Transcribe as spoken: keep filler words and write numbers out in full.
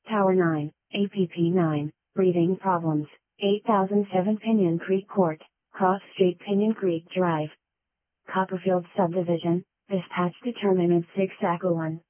Tower nine, A P P nine, breathing problems, eight thousand seven Pinyon Creek Court, Cross Street Pinyon Creek Drive. Copperfield Subdivision, dispatch determinant six A C O one.